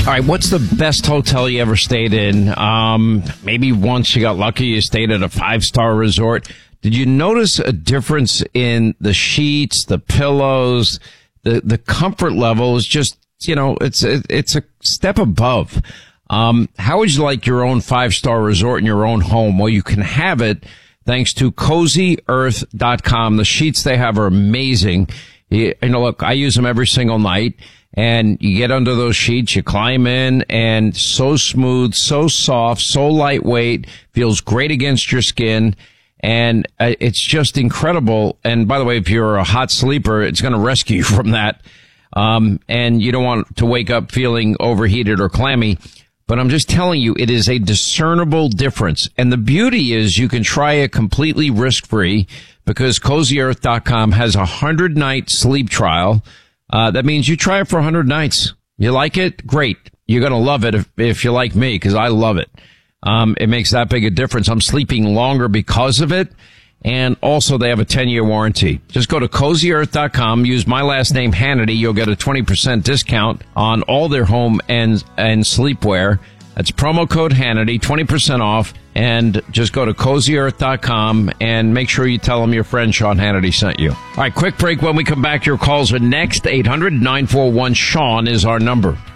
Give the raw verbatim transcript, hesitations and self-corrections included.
All right, what's the best hotel you ever stayed in? Um, maybe once you got lucky, you stayed at a five-star resort. Did you notice a difference in the sheets, the pillows, the the comfort level is just, you know, it's it, it's a step above. Um, how would you like your own five-star resort in your own home? Well, you can have it thanks to cozy earth dot com. The sheets they have are amazing. You, you know, look, I use them every single night. And you get under those sheets, you climb in, and so smooth, so soft, so lightweight, feels great against your skin, and uh, it's just incredible. And by the way, if you're a hot sleeper, it's going to rescue you from that. Um, and you don't want to wake up feeling overheated or clammy. But I'm just telling you, it is a discernible difference. And the beauty is you can try it completely risk-free because cozy earth dot com has a hundred-night sleep trial. Uh, that means you try it for one hundred nights. You like it? Great. You're going to love it if, if you like me, because I love it. Um, it makes that big a difference. I'm sleeping longer because of it. And also they have a ten-year warranty. Just go to cozy earth dot com, use my last name, Hannity. You'll get a twenty percent discount on all their home and, and sleepwear. That's promo code Hannity, twenty percent off. And just go to cozy earth dot com and make sure you tell them your friend Sean Hannity sent you. All right, quick break. When we come back, your calls are next. eight hundred nine four one Sean is our number.